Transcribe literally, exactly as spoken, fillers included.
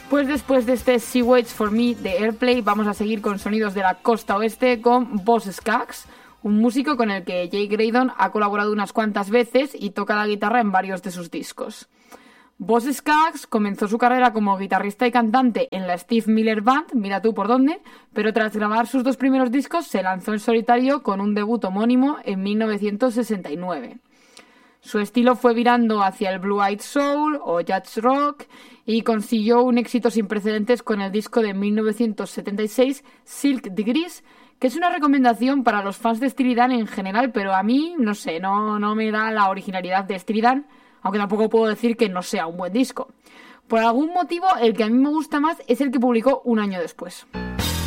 Pues después de este She Waits for Me de Airplay, vamos a seguir con sonidos de la costa oeste con Boss Skaggs, un músico con el que Jay Graydon ha colaborado unas cuantas veces y toca la guitarra en varios de sus discos. Boss Skaggs comenzó su carrera como guitarrista y cantante en la Steve Miller Band, mira tú por dónde, pero tras grabar sus dos primeros discos se lanzó en solitario con un debut homónimo en mil novecientos sesenta y nueve. Su estilo fue virando hacia el Blue-Eyed Soul o Jazz Rock y consiguió un éxito sin precedentes con el disco de mil novecientos setenta y seis, Silk Degrees, que es una recomendación para los fans de Steely Dan en general, pero a mí, no sé, no, no me da la originalidad de Steely Dan, aunque tampoco puedo decir que no sea un buen disco. Por algún motivo, el que a mí me gusta más es el que publicó un año después.